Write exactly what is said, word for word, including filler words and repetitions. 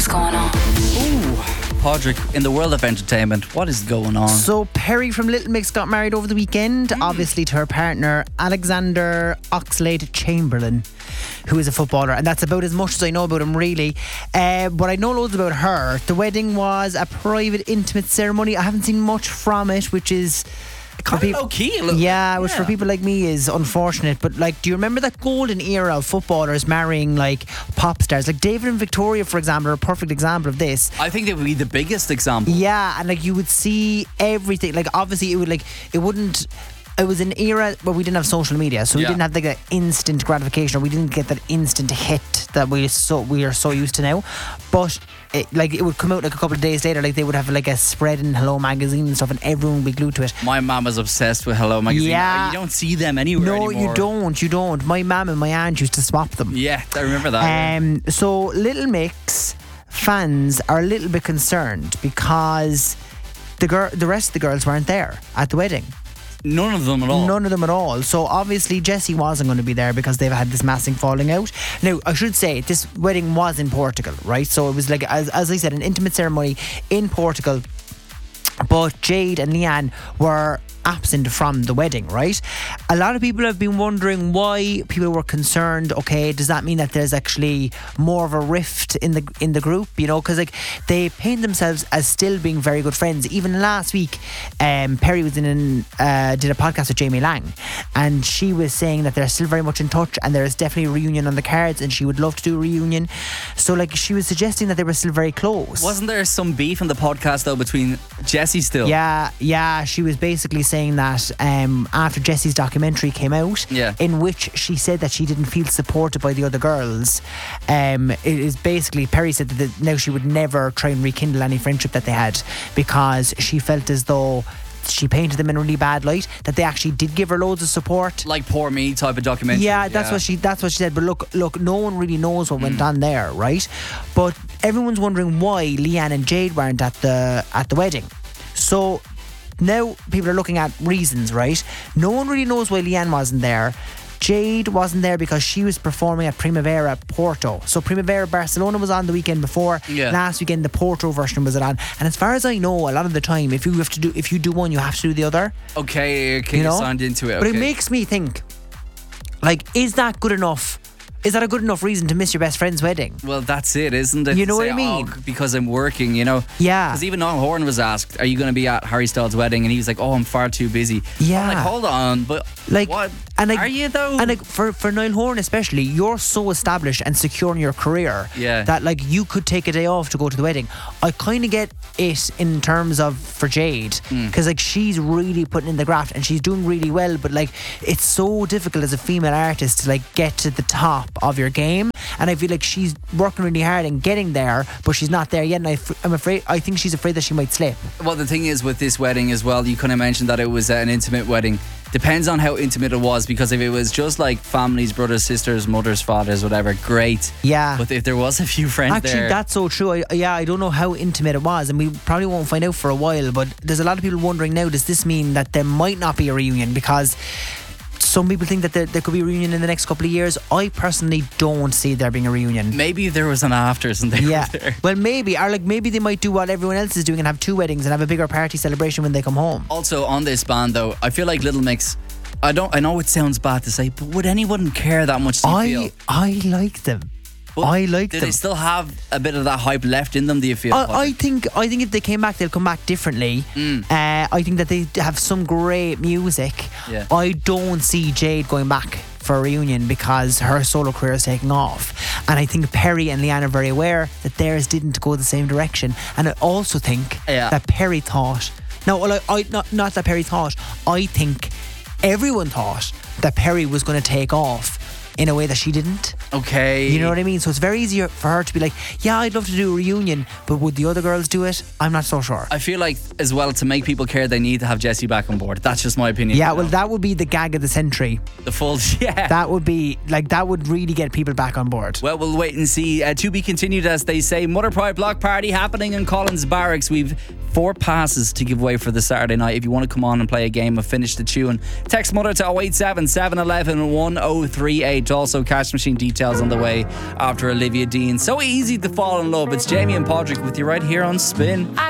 What's going on? Ooh, Podrick, in the world of entertainment, what is going on? So Perry from Little Mix got married over the weekend, mm. obviously to her partner Alexander Oxlade-Chamberlain, who is a footballer, and that's about as much as I know about him, really. Uh, but I know loads about her. The wedding was a private, intimate ceremony. I haven't seen much from it, which is kind of low key a little yeah, bit. which Yeah. for people like me is unfortunate. But like, do you remember that golden era of footballers marrying like pop stars? Like David and Victoria, for example, are a perfect example of this. I think they would be the biggest example. Yeah, and like you would see everything. Like obviously, it would like it wouldn't. It was an era where we didn't have social media, so we Yeah. didn't have like that instant gratification, or we didn't get that instant hit that we so we are so used to now. But it, like it would come out like a couple of days later, like they would have like a spread in Hello magazine and stuff, and everyone would be glued to it. My mum is obsessed with Hello magazine. Yeah. You don't see them anywhere No, anymore. you don't. You don't. My mum and my aunt used to swap them. Yeah, I remember that. yeah. Um, so Little Mix fans are a little bit concerned because the girl, the rest of the girls weren't there at the wedding. None of them at all. None of them at all. So obviously Jessie wasn't going to be there because they've had this massive falling out. Now I should say this wedding was in Portugal, right? So it was like, as, as I said, an intimate ceremony in Portugal. But Jade and Leanne were absent from the wedding, right? A lot of people have been wondering why people were concerned. Okay, does that mean that there's actually more of a rift in the in the group? You know, because like they paint themselves as still being very good friends. Even last week, um, Perry was in an, uh, did a podcast with Jamie Lang, and she was saying that they're still very much in touch, and there is definitely a reunion on the cards, and she would love to do a reunion. So like she was suggesting that they were still very close. Wasn't there some beef in the podcast though between Jessie still? Yeah, yeah. She was basically saying that um, after Jessie's documentary came out, Yeah. in which she said that she didn't feel supported by the other girls. Um, it is basically, Perry said that the, now she would never try and rekindle any friendship that they had because she felt as though she painted them in a really bad light, that they actually did give her loads of support. Like Poor Me type of documentary. Yeah, that's what she that's what she said. But look, look, no one really knows what went on there, right? But everyone's wondering why Leanne and Jade weren't at the at the wedding. So now people are looking at reasons, right? No one really knows why Leanne wasn't there. Jade wasn't there because she was performing at Primavera Porto. So Primavera Barcelona was on the weekend before. Yeah. Last weekend the Porto version was it on. And as far as I know, a lot of the time, if you have to do if you do one, you have to do the other. Okay, okay, You you know? signed into it. But okay. it makes me think, like, is that good enough? Is that a good enough reason to miss your best friend's wedding? Well, that's it, isn't it? You know To what say, I mean? "Oh, because I'm working, you know. Yeah. Because even Niall Horan was asked, "Are you going to be at Harry Styles' wedding?" And he was like, "Oh, I'm far too busy." Yeah. I'm like, hold on, but Like, what? and like, are you though? And like for for Niall Horan especially, you're so established and secure in your career Yeah. that like you could take a day off to go to the wedding. I kind of get it in terms of for Jade because like she's really putting in the graft and she's doing really well, but like it's so difficult as a female artist to like get to the top of your game. And I feel like she's working really hard and getting there, but she's not there yet. And I f- I'm afraid, I think she's afraid that she might slip. Well, the thing is with this wedding as well, you kind of mentioned that it was uh, an intimate wedding. Depends on how intimate it was, because if it was just like families, brothers, sisters, mothers, fathers, whatever, great. Yeah. But if there was a few friends Actually, there, that's so true. I, yeah, I don't know how intimate it was, and we probably won't find out for a while. But there's a lot of people wondering now, does this mean that there might not be a reunion? Because some people think that there, there could be a reunion in the next couple of years. I personally don't see there being a reunion. maybe there was an afters and they Yeah, were there. well, maybe, or like maybe they might do what everyone else is doing and have two weddings and have a bigger party celebration when they come home. Also on this band though, I feel like Little Mix, I don't I know it sounds bad to say, but would anyone care that much, do you feel? I I like them. But I like do them. they still have a bit of that hype left in them, do you feel? I, I Patrick? think I think if they came back, they'll come back differently. Mm. Uh, I think that they have some great music. Yeah. I don't see Jade going back for a reunion because her solo career is taking off, and I think Perry and Leanne are very aware that theirs didn't go the same direction. And I also think Yeah. that Perry thought. No, well, I, I not not that Perry thought. I think everyone thought that Perry was going to take off in a way that she didn't. Okay. You know what I mean? So it's very easy for her to be like, yeah, I'd love to do a reunion, but would the other girls do it? I'm not so sure. I feel like as well, to make people care, they need to have Jessie back on board. That's just my opinion. Yeah, you well, know? that would be the gag of the century. the full yeah. That would be, like, that would really get people back on board. Well, we'll wait and see. Uh, to be continued, as they say. Mother Pride block party happening in Collins Barracks. We've Four passes to give away for the Saturday night. If you want to come on and play a game of Finish the Tune, text Mother to oh eight seven, seven one one, one oh three eight. Also, Cash Machine details on the way after Olivia Dean. So easy to fall in love. It's Jamie and Podrick with you right here on Spin. I